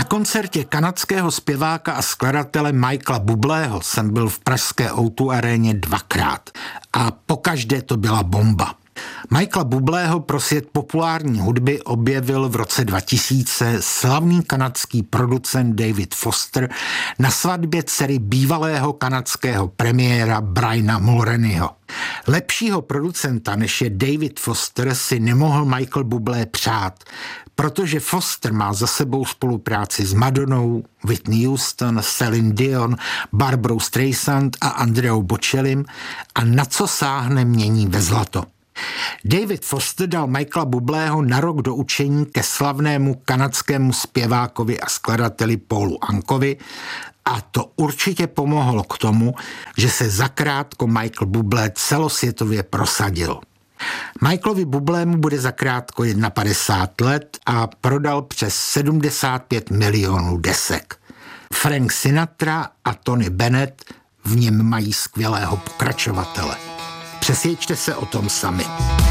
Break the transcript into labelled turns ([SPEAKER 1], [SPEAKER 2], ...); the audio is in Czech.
[SPEAKER 1] koncertě kanadského zpěváka a skladatele Michaela Bublého jsem byl v pražské O2 aréně 2krát a pokaždé to byla bomba. Michaela Bublého pro svět populární hudby objevil v roce 2000 slavný kanadský producent David Foster na svatbě dcery bývalého kanadského premiéra Briana Mulroneyho. Lepšího producenta, než je David Foster, si nemohl Michael Bublé přát, protože Foster má za sebou spolupráci s Madonnou, Whitney Houston, Celine Dion, Barbarou Streisand a Andreou Bocellim a na co sáhne, mění ve zlato. David Foster dal Michaela Bublého na rok do učení ke slavnému kanadskému zpěvákovi a skladateli Paulu Ankovi a to určitě pomohlo k tomu, že se zakrátko Michael Bublé celosvětově prosadil. Michaelovi Bublému bude zakrátko 51 let a prodal přes 75 milionů desek. Frank Sinatra a Tony Bennett v něm mají skvělého pokračovatele. Přesvědčte se o tom sami.